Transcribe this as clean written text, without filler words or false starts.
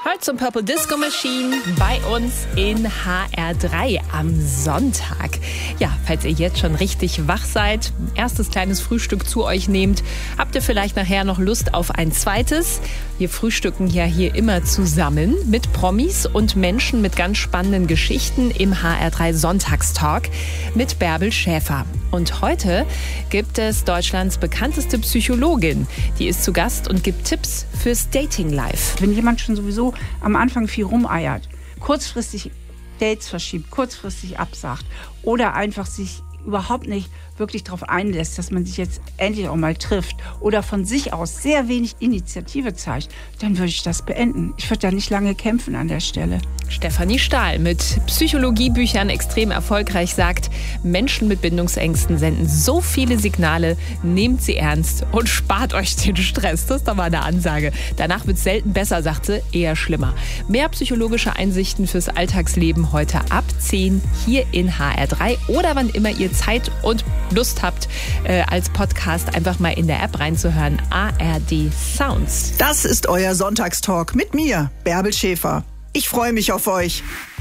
Heute zum Purple Disco Machine bei uns in HR3 am Sonntag. Ja, falls ihr jetzt schon richtig wach seid, erstes kleines Frühstück zu euch nehmt, habt ihr vielleicht nachher noch Lust auf ein zweites? Wir frühstücken ja hier immer zusammen mit Promis und Menschen mit ganz spannenden Geschichten im HR3 Sonntagstalk mit Bärbel Schäfer. Und heute gibt es Deutschlands bekannteste Psychologin. Die ist zu Gast und gibt Tipps fürs Dating-Life. Wenn jemand schon sowieso am Anfang viel rumeiert, kurzfristig Dates verschiebt, kurzfristig absagt oder einfach sich überhaupt nicht wirklich darauf einlässt, dass man sich jetzt endlich auch mal trifft oder von sich aus sehr wenig Initiative zeigt, dann würde ich das beenden. Ich würde da nicht lange kämpfen an der Stelle. Stefanie Stahl mit Psychologiebüchern extrem erfolgreich sagt, Menschen mit Bindungsängsten senden so viele Signale, nehmt sie ernst und spart euch den Stress. Das ist doch mal eine Ansage. Danach wird es selten besser, sagt sie, eher schlimmer. Mehr psychologische Einsichten fürs Alltagsleben heute ab 10 hier in HR3 oder wann immer ihr Zeit und Lust habt, als Podcast einfach mal in der App reinzuhören. ARD Sounds. Das ist euer Sonntagstalk mit mir, Bärbel Schäfer. Ich freue mich auf euch.